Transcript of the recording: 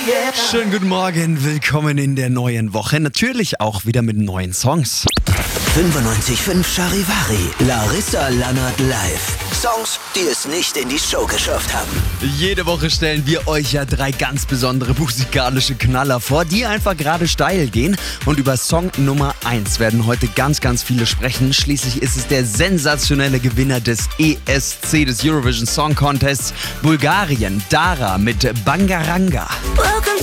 Schönen guten Morgen, willkommen in der neuen Woche. Natürlich auch wieder mit neuen Songs. 95.5 Charivari, Larissa Lannert live. Songs, die es nicht in die Show geschafft haben. Jede Woche stellen wir euch ja 3 ganz besondere musikalische Knaller vor, die einfach gerade steil gehen. Und über Song Nummer 1 werden heute ganz viele sprechen. Schließlich ist es der sensationelle Gewinner des ESC, des Eurovision Song Contests, Bulgarien, Dara mit Bangaranga.